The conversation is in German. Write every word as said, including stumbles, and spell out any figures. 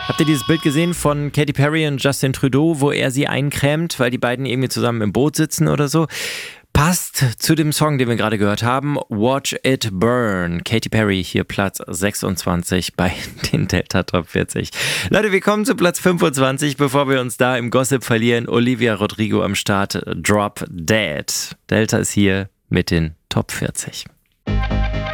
Habt ihr dieses Bild gesehen von Katy Perry und Justin Trudeau, wo er sie eincremt, weil die beiden irgendwie zusammen im Boot sitzen oder so? Passt zu dem Song, den wir gerade gehört haben, Watch It Burn. Katy Perry hier Platz sechsundzwanzig bei den Delta Top vierzig. Leute, wir kommen zu Platz fünfundzwanzig, bevor wir uns da im Gossip verlieren. Olivia Rodrigo am Start, Drop Dead. Delta ist hier mit den Top vierzig.